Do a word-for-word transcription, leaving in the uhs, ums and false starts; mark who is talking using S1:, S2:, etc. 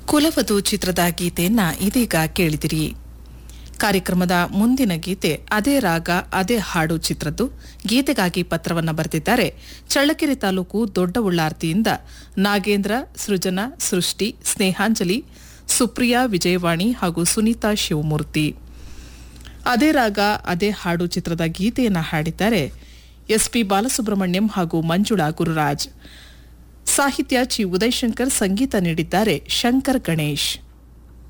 S1: ಕುಲವಧು ಚಿತ್ರದ ಗೀತೆಯನ್ನ ಇದೀಗ ಕೇಳಿದಿರಿ. ಕಾರ್ಯಕ್ರಮದ ಮುಂದಿನ ಗೀತೆ ಅದೇ ರಾಗ ಅದೇ ಹಾಡು ಚಿತ್ರದ್ದು. ಗೀತೆಗಾಗಿ ಪತ್ರವನ್ನ ಬರೆದಿದ್ದಾರೆ ಚಳ್ಳಕೆರೆ ತಾಲೂಕು ದೊಡ್ಡ ಉಳ್ಳಾರ್ತಿಯಿಂದ ನಾಗೇಂದ್ರ, ಸೃಜನಾ, ಸೃಷ್ಟಿ, ಸ್ನೇಹಾಂಜಲಿ, ಸುಪ್ರಿಯಾ, ವಿಜಯವಾಣಿ ಹಾಗೂ ಸುನೀತಾ ಶಿವಮೂರ್ತಿ. ಅದೇ ರಾಗ ಅದೇ ಹಾಡು ಚಿತ್ರದ ಗೀತೆಯನ್ನ ಹಾಡಿದ್ದಾರೆ ಎಸ್ಪಿ ಬಾಲಸುಬ್ರಹ್ಮಣ್ಯಂ ಹಾಗೂ ಮಂಜುಳಾ ಗುರುರಾಜ್. ಸಾಹಿತ್ಯ ಚಿ ಉದಯಶಂಕರ್, ಸಂಗೀತ ನೀಡಿದ್ದಾರೆ ಶಂಕರ್ ಗಣೇಶ್.